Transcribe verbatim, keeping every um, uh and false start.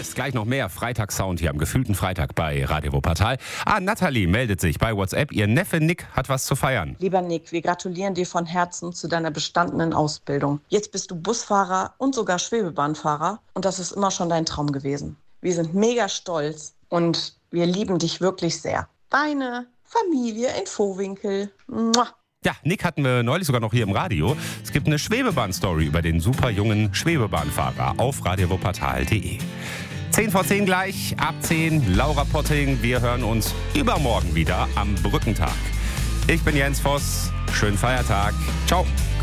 Jetzt gleich noch mehr Freitagssound hier am gefühlten Freitag bei Radio Wuppertal. Ah, Nathalie meldet sich bei WhatsApp. Ihr Neffe Nick hat was zu feiern. Lieber Nick, wir gratulieren dir von Herzen zu deiner bestandenen Ausbildung. Jetzt bist du Busfahrer und sogar Schwebebahnfahrer und das ist immer schon dein Traum gewesen. Wir sind mega stolz und wir lieben dich wirklich sehr. Deine Familie in Vohwinkel. Mua. Ja, Nick hatten wir neulich sogar noch hier im Radio. Es gibt eine Schwebebahn-Story über den super jungen Schwebebahnfahrer auf radio wuppertal punkt de. zehn vor zehn gleich, ab zehn, Laura Potting. Wir hören uns übermorgen wieder am Brückentag. Ich bin Jens Voss. Schönen Feiertag. Ciao.